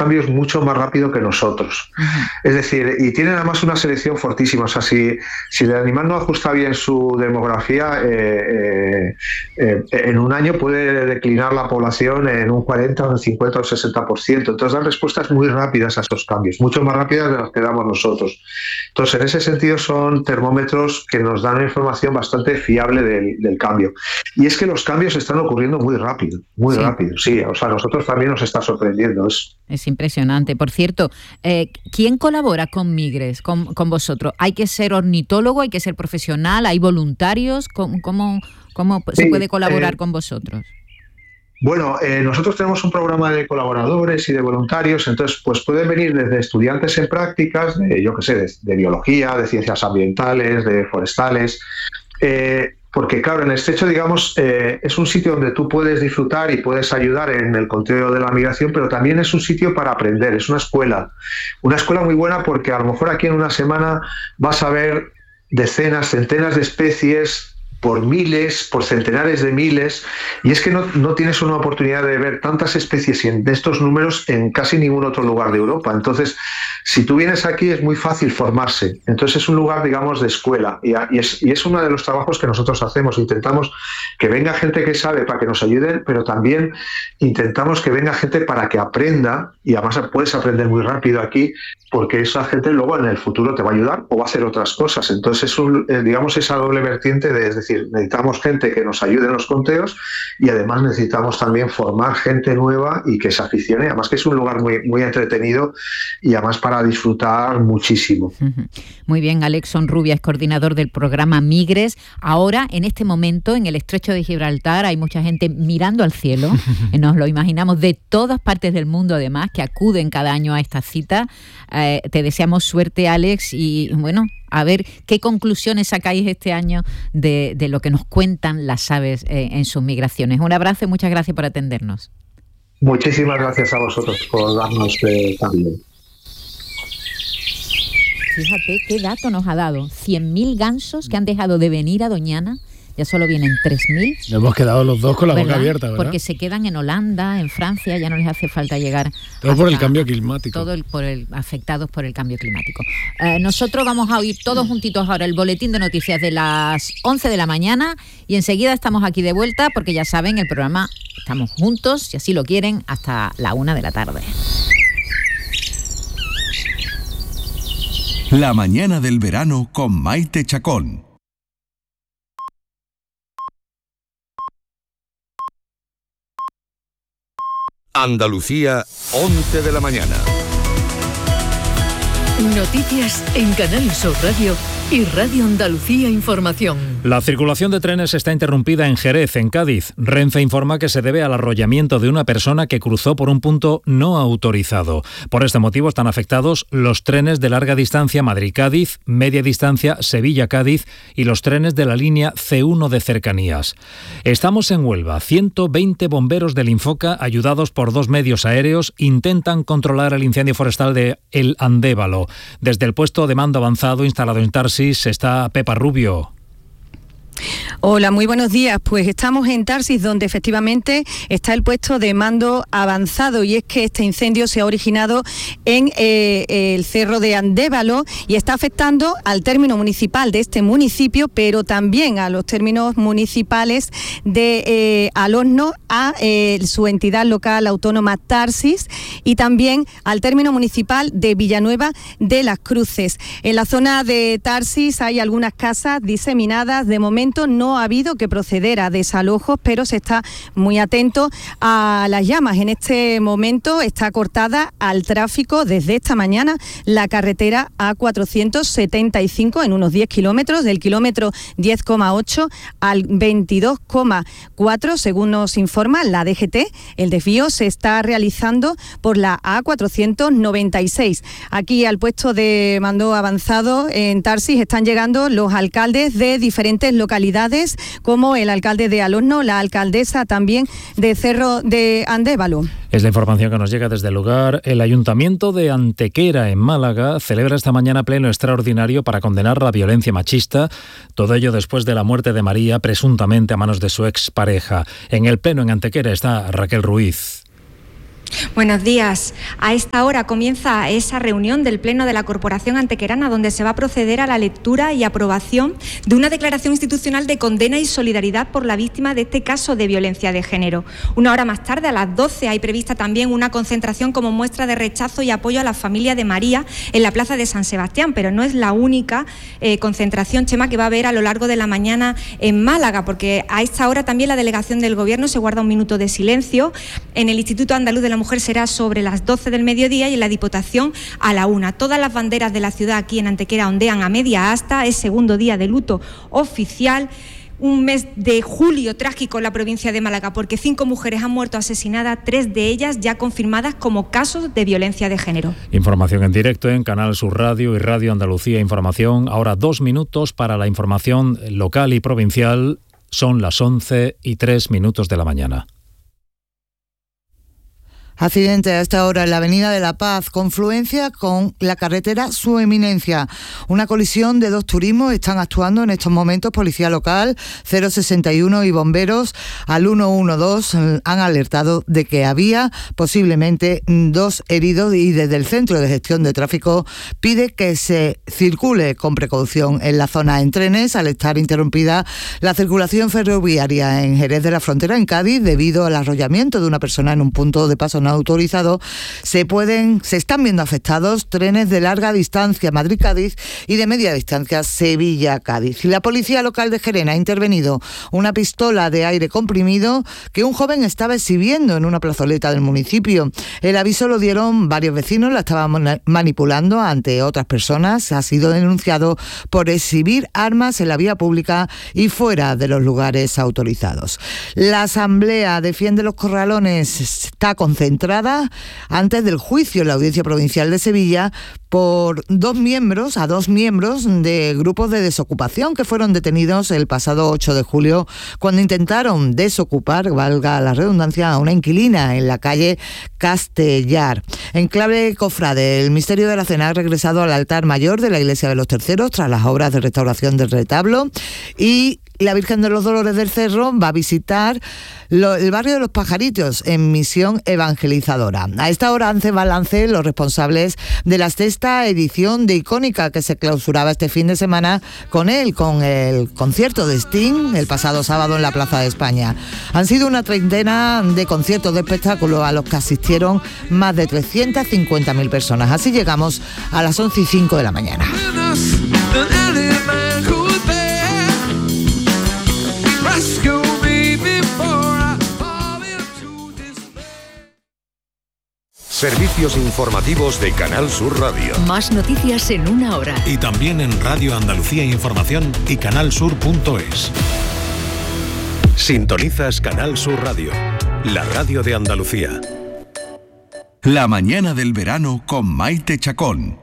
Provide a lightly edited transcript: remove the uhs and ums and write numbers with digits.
cambios mucho más rápido que nosotros. Es decir, y tienen además una selección fortísima. O sea, si el animal no ajusta bien su demografía, en un año puede declinar la población en un 40, un 50 o un 60%. Entonces dan respuestas muy rápidas a esos cambios, mucho más rápidas de las que damos nosotros. Entonces, en ese sentido son termómetros que nos dan una información bastante fiable del cambio. Y es que los cambios están ocurriendo muy rápido, sí. O sea, a nosotros también nos está sorprendiendo eso. Es impresionante. Por cierto, ¿quién colabora con Migres, con vosotros? ¿Hay que ser ornitólogo, hay que ser profesional, hay voluntarios? ¿Cómo se puede colaborar con vosotros? Bueno, nosotros tenemos un programa de colaboradores y de voluntarios, entonces pues pueden venir desde estudiantes en prácticas, de biología, de ciencias ambientales, de forestales, porque claro, en el estrecho, digamos, es un sitio donde tú puedes disfrutar y puedes ayudar en el conteo de la migración, pero también es un sitio para aprender, es una escuela muy buena, porque a lo mejor aquí en una semana vas a ver decenas, centenas de especies, por miles, por centenares de miles, y es que no tienes una oportunidad de ver tantas especies y de estos números en casi ningún otro lugar de Europa. Entonces, si tú vienes aquí es muy fácil formarse. Entonces es un lugar, digamos, de escuela, y es uno de los trabajos que nosotros hacemos. Intentamos que venga gente que sabe para que nos ayuden, pero también intentamos que venga gente para que aprenda, y además puedes aprender muy rápido aquí, porque esa gente luego en el futuro te va a ayudar o va a hacer otras cosas. Entonces es digamos, esa doble vertiente es decir, necesitamos gente que nos ayude en los conteos, y además necesitamos también formar gente nueva y que se aficione. Además que es un lugar muy, muy entretenido y además para disfrutar muchísimo. Muy bien, Alex Honrubia es coordinador del programa Migres. Ahora, en este momento, en el estrecho de Gibraltar, hay mucha gente mirando al cielo, nos lo imaginamos, de todas partes del mundo además, que acuden cada año a esta cita. Te deseamos suerte, Alex, y bueno, a ver qué conclusiones sacáis este año de lo que nos cuentan las aves en sus migraciones. Un abrazo y muchas gracias por atendernos. Muchísimas gracias a vosotros por darnos también. Fíjate qué dato nos ha dado. 100.000 gansos que han dejado de venir a Doñana. Ya solo vienen 3.000. Nos hemos quedado los dos con la boca abierta, ¿verdad? Porque se quedan en Holanda, en Francia, ya no les hace falta llegar. Todo por el cambio climático. Afectados por el cambio climático. Nosotros vamos a oír todos juntitos ahora el boletín de noticias de las 11 de la mañana y enseguida estamos aquí de vuelta, porque ya saben, el programa estamos juntos, si así lo quieren, hasta la 1 de la tarde. La mañana del verano con Maite Chacón. Andalucía, 11 de la mañana. Noticias en Canal Sur Radio y Radio Andalucía Información. La circulación de trenes está interrumpida en Jerez, en Cádiz. Renfe informa que se debe al arrollamiento de una persona que cruzó por un punto no autorizado. Por este motivo están afectados los trenes de larga distancia Madrid-Cádiz, media distancia Sevilla-Cádiz y los trenes de la línea C1 de cercanías. Estamos en Huelva. 120 bomberos del Infoca, ayudados por 2 medios aéreos, intentan controlar el incendio forestal de El Andévalo. Desde el puesto de mando avanzado instalado en Tarsis está Pepa Rubio. Hola, muy buenos días. Pues estamos en Tarsis, donde efectivamente está el puesto de mando avanzado, y es que este incendio se ha originado en el cerro de Andévalo y está afectando al término municipal de este municipio, pero también a los términos municipales de Alosno, a su entidad local autónoma Tarsis, y también al término municipal de Villanueva de las Cruces. En la zona de Tarsis hay algunas casas diseminadas. De momento no ha habido que proceder a desalojos, pero se está muy atento a las llamas. En este momento está cortada al tráfico desde esta mañana la carretera A475 en unos 10 kilómetros, del kilómetro 10,8 al 22,4, según nos informa la DGT. El desvío se está realizando por la A496. Aquí al puesto de mando avanzado en Tarsis están llegando los alcaldes de diferentes localidades, como el alcalde de Alosno, la alcaldesa también de Cerro de Andévalo. Es la información que nos llega desde el lugar. El Ayuntamiento de Antequera, en Málaga, celebra esta mañana pleno extraordinario para condenar la violencia machista, todo ello después de la muerte de María, presuntamente a manos de su expareja. En el pleno en Antequera está Raquel Ruiz. Buenos días. A esta hora comienza esa reunión del Pleno de la Corporación Antequerana, donde se va a proceder a la lectura y aprobación de una declaración institucional de condena y solidaridad por la víctima de este caso de violencia de género. Una hora más tarde, a las 12, hay prevista también una concentración como muestra de rechazo y apoyo a la familia de María en la Plaza de San Sebastián, pero no es la única concentración, Chema, que va a haber a lo largo de la mañana en Málaga, porque a esta hora también la delegación del Gobierno se guarda un minuto de silencio. En el Instituto Andaluz de la Mujer será sobre las 12 del mediodía y en la Diputación a la 1. Todas las banderas de la ciudad aquí en Antequera ondean a media asta. Es segundo día de luto oficial. Un mes de julio trágico en la provincia de Málaga, porque 5 mujeres han muerto asesinadas, 3 de ellas ya confirmadas como casos de violencia de género. Información en directo en Canal Sur Radio y Radio Andalucía Información. Ahora 2 minutos para la información local y provincial. Son las 11:03 de la mañana. Accidente a esta hora en la Avenida de la Paz, confluencia con la carretera Su Eminencia. Una colisión de 2 turismos. Están actuando en estos momentos Policía Local, 061 y bomberos al 112. Han alertado de que había posiblemente 2 heridos y desde el Centro de Gestión de Tráfico pide que se circule con precaución en la zona en trenes al estar interrumpida la circulación ferroviaria en Jerez de la Frontera, en Cádiz, debido al arrollamiento de una persona en un punto de paso no autorizado. Se están viendo afectados trenes de larga distancia Madrid-Cádiz y de media distancia Sevilla-Cádiz. Y la Policía Local de Jerez ha intervenido una pistola de aire comprimido que un joven estaba exhibiendo en una plazoleta del municipio. El aviso lo dieron varios vecinos, la estaban manipulando ante otras personas. Ha sido denunciado por exhibir armas en la vía pública y fuera de los lugares autorizados. La Asamblea Defiende los Corralones está concentrada antes del juicio en la Audiencia Provincial de Sevilla por 2 miembros de grupos de desocupación que fueron detenidos el pasado 8 de julio cuando intentaron desocupar, valga la redundancia, a una inquilina en la calle Castellar. En clave cofrade, el Misterio de la Cena ha regresado al altar mayor de la Iglesia de los Terceros tras las obras de restauración del retablo, y la Virgen de los Dolores del Cerro va a visitar el barrio de Los Pajaritos en misión evangelizadora. A esta hora hacen balance los responsables de la 6ª edición de Icónica, que se clausuraba este fin de semana con el concierto de Sting el pasado sábado en la Plaza de España. Han sido una treintena de conciertos de espectáculos a los que asistieron más de 350.000 personas. Así llegamos a las 11:05 de la mañana. Servicios informativos de Canal Sur Radio. Más noticias en 1 hora. Y también en Radio Andalucía Información y canalsur.es. Sintonizas Canal Sur Radio, la radio de Andalucía. La mañana del verano con Maite Chacón.